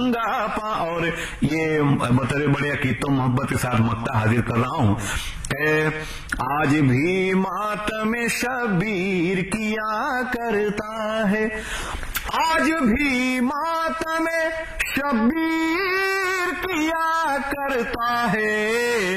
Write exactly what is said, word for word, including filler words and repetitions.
मंगा पा। और ये बतरे बड़े अकीदों मोहब्बत के साथ मक्ता हाजिर कर रहा हूं। आज भी मातम शबीर किया करता है, आज भी मातम शबीर किया करता है।